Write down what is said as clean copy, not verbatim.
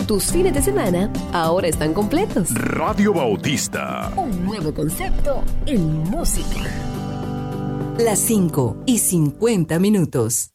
Tus fines de semana ahora están completos. Radio Bautista. Un nuevo concepto en música. Las 5:50.